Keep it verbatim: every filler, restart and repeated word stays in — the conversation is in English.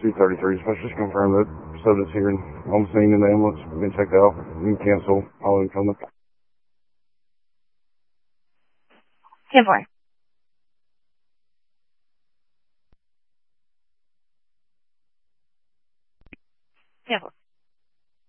two thirty-three. So just confirm that soda's here and on the scene in the ambulance. Been checked out. You can cancel all incoming. ten four.